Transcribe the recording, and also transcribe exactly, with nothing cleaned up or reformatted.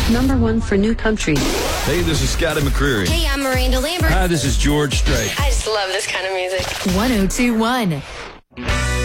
Number one for new country. Hey, this is Scotty McCreery. Hey, I'm Miranda Lambert. Hi, this is George Strait. I just love this kind of music. one oh two one